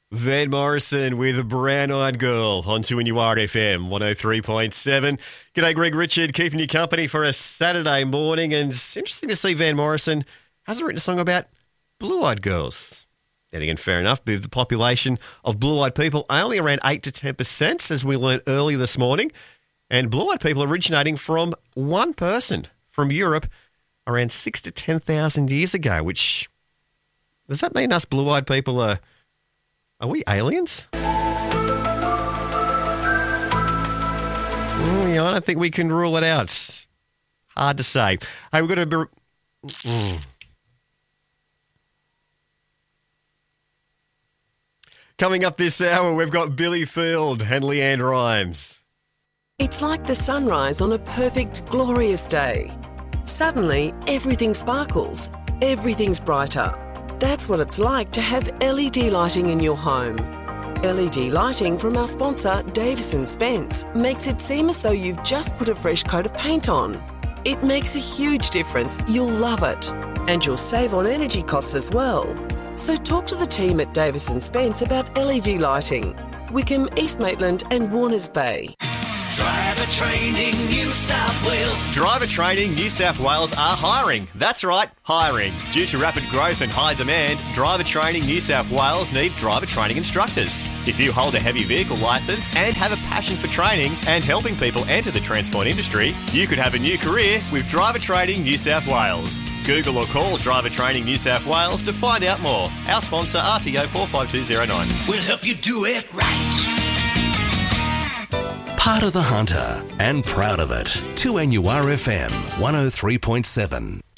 Van Morrison with a Brown-Eyed Girl on 2NURFM 103.7. G'day, Greg Richard, keeping you company for a Saturday morning. And it's interesting to see Van Morrison hasn't written a song about blue-eyed girls. Then again, fair enough, with the population of blue-eyed people only around 8 to 10%, as we learned earlier this morning. And blue-eyed people originating from one person from Europe around 6 to 10,000 years ago, which, does that mean us blue-eyed people are we aliens? I don't think we can rule it out. Hard to say. Hey, we've got to be... Coming up this hour, we've got Billy Field and Leanne Rhymes. It's like the sunrise on a perfect, glorious day. Suddenly, everything sparkles. Everything's brighter. That's what it's like to have LED lighting in your home. LED lighting from our sponsor, Davis & Spence, makes it seem as though you've just put a fresh coat of paint on. It makes a huge difference. You'll love it. And you'll save on energy costs as well. So talk to the team at Davis & Spence about LED lighting. Wickham, East Maitland and Warners Bay. Driver Training New South Wales. Driver Training New South Wales are hiring. That's right, hiring. Due to rapid growth and high demand, Driver Training New South Wales need driver training instructors. If you hold a heavy vehicle licence and have a passion for training and helping people enter the transport industry, you could have a new career with Driver Training New South Wales. Google or call Driver Training New South Wales to find out more. Our sponsor, RTO 45209. We'll help you do it right. Part of the Hunter and proud of it. 2NURFM 103.7.